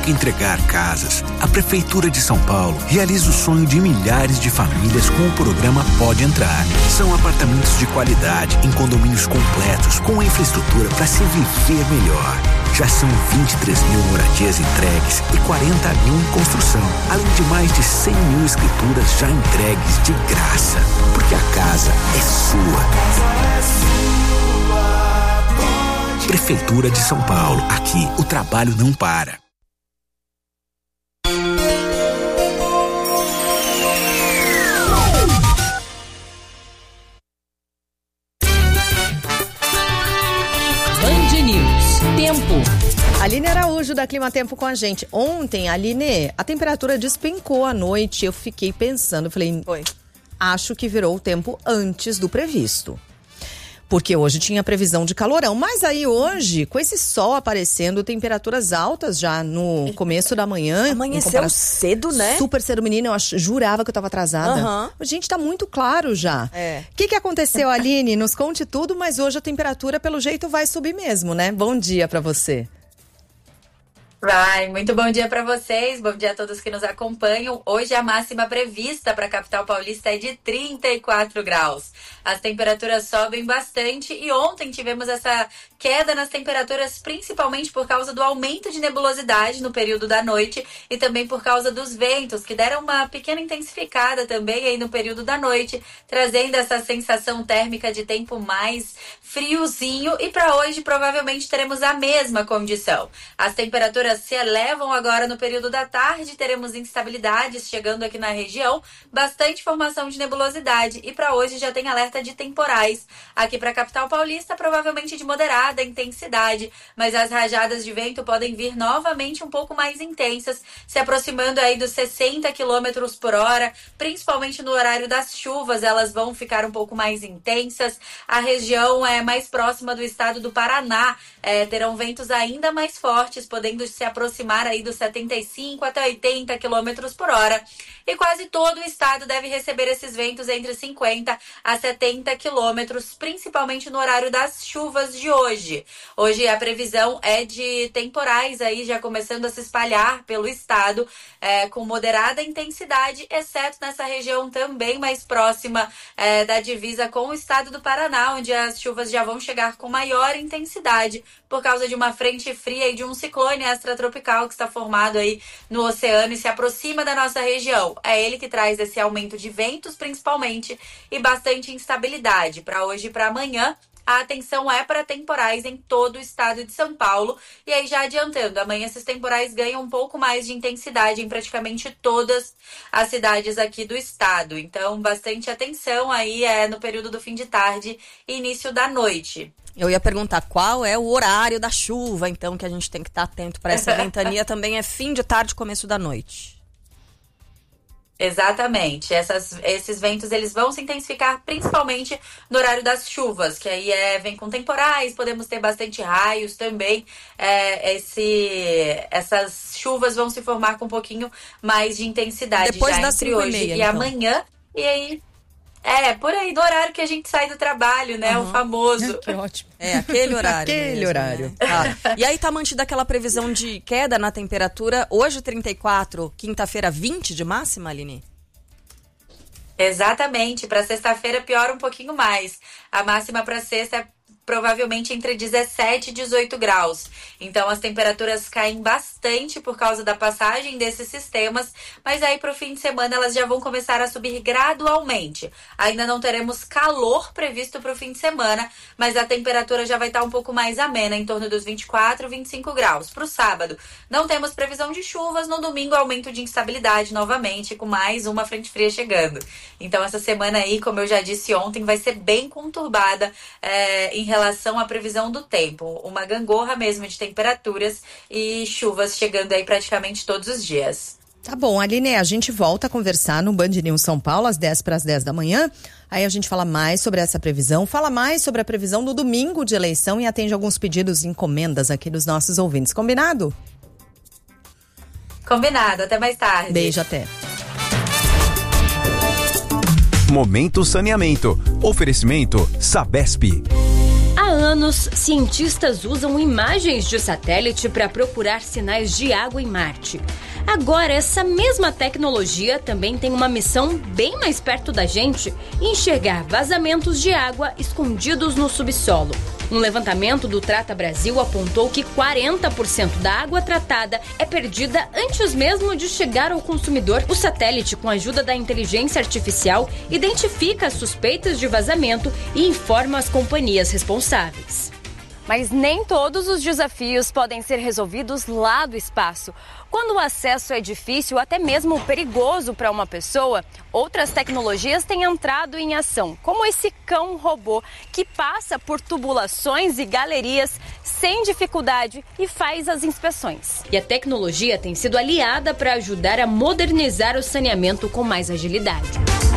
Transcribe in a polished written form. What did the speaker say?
Entregar casas. A Prefeitura de São Paulo realiza o sonho de milhares de famílias com o programa Pode Entrar. São apartamentos de qualidade em condomínios completos com infraestrutura para se viver melhor. Já são 23 mil moradias entregues e 40 mil em construção, além de mais de 100 mil escrituras já entregues de graça. Porque a casa é sua. Prefeitura de São Paulo. Aqui o trabalho não para. Tempo. Aline Araújo da Clima Tempo com a gente. Ontem, Aline, a temperatura despencou à noite. Eu fiquei pensando, falei, acho que virou o tempo antes do previsto. Porque hoje tinha previsão de calorão. Mas aí hoje, com esse sol aparecendo, temperaturas altas já no começo da manhã. Amanheceu cedo, né? Super cedo, menina. Eu jurava que eu tava atrasada. Uhum. Gente, tá muito claro já. O que aconteceu, Aline? Nos conte tudo, mas hoje a temperatura, pelo jeito, vai subir mesmo, né? Bom dia pra você. Vai, muito bom dia para vocês, bom dia a todos que nos acompanham. Hoje a máxima prevista para a capital paulista é de 34 graus. As temperaturas sobem bastante e ontem tivemos essa queda nas temperaturas principalmente por causa do aumento de nebulosidade no período da noite e também por causa dos ventos que deram uma pequena intensificada também aí no período da noite, trazendo essa sensação térmica de tempo mais friozinho e para hoje provavelmente teremos a mesma condição. As temperaturas se elevam agora no período da tarde, teremos instabilidades chegando aqui na região, bastante formação de nebulosidade e para hoje já tem alerta de temporais. Aqui para a capital paulista, provavelmente de moderada intensidade, mas as rajadas de vento podem vir novamente um pouco mais intensas, se aproximando aí dos 60 km por hora, principalmente no horário das chuvas, elas vão ficar um pouco mais intensas. A região mais próxima do estado do Paraná terão ventos ainda mais fortes, podendo se aproximar aí dos 75 até 80 km por hora. E quase todo o estado deve receber esses ventos entre 50 a 70 km, principalmente no horário das chuvas de hoje. Hoje a previsão é de temporais aí já começando a se espalhar pelo estado, com moderada intensidade, exceto nessa região também mais próxima da divisa com o estado do Paraná, onde as chuvas já vão chegar com maior intensidade por causa de uma frente fria e de um ciclone extratropical que está formado aí no oceano e se aproxima da nossa região. É ele que traz esse aumento de ventos, principalmente, e bastante instabilidade. Para hoje e para amanhã, a atenção é para temporais em todo o estado de São Paulo. E aí, já adiantando, amanhã esses temporais ganham um pouco mais de intensidade em praticamente todas as cidades aqui do estado. Então, bastante atenção aí no período do fim de tarde e início da noite. Eu ia perguntar qual é o horário da chuva, então, que a gente tem que estar atento para essa ventania. Também é fim de tarde, começo da noite. Exatamente. Esses ventos eles vão se intensificar principalmente no horário das chuvas, que aí vem com temporais, podemos ter bastante raios também. Essas chuvas vão se formar com um pouquinho mais de intensidade depois já das entre hoje 5h30, e então. Amanhã. E aí... por aí, no horário que a gente sai do trabalho, né? O famoso. Que ótimo. Aquele horário. Aquele mesmo, horário. Né? Tá. E aí tá mantida aquela previsão de queda na temperatura. Hoje 34, quinta-feira 20 de máxima, Aline? Exatamente. Para sexta-feira piora um pouquinho mais. A máxima para sexta é provavelmente entre 17 e 18 graus. Então as temperaturas caem bastante por causa da passagem desses sistemas, mas aí para o fim de semana elas já vão começar a subir gradualmente. Ainda não teremos calor previsto para o fim de semana, mas a temperatura já vai estar um pouco mais amena, em torno dos 24, 25 graus. Para o sábado, não temos previsão de chuvas. No domingo, aumento de instabilidade novamente, com mais uma frente fria chegando. Então essa semana aí, como eu já disse ontem, vai ser bem conturbada em relação à previsão do tempo. Uma gangorra mesmo de temperaturas e chuvas chegando aí praticamente todos os dias. Tá bom, Aline, a gente volta a conversar no Band News São Paulo às 10 para as 10 da manhã. Aí a gente fala mais sobre essa previsão, fala mais sobre a previsão do domingo de eleição e atende alguns pedidos e encomendas aqui dos nossos ouvintes. Combinado? Combinado, até mais tarde. Beijo, até. Momento Saneamento. Oferecimento Sabesp. Há anos, cientistas usam imagens de satélite para procurar sinais de água em Marte. Agora, essa mesma tecnologia também tem uma missão bem mais perto da gente: enxergar vazamentos de água escondidos no subsolo. Um levantamento do Trata Brasil apontou que 40% da água tratada é perdida antes mesmo de chegar ao consumidor. O satélite, com a ajuda da inteligência artificial, identifica as suspeitas de vazamento e informa as companhias responsáveis. Mas nem todos os desafios podem ser resolvidos lá do espaço. Quando o acesso é difícil, até mesmo perigoso para uma pessoa, outras tecnologias têm entrado em ação, como esse cão robô que passa por tubulações e galerias sem dificuldade e faz as inspeções. E a tecnologia tem sido aliada para ajudar a modernizar o saneamento com mais agilidade.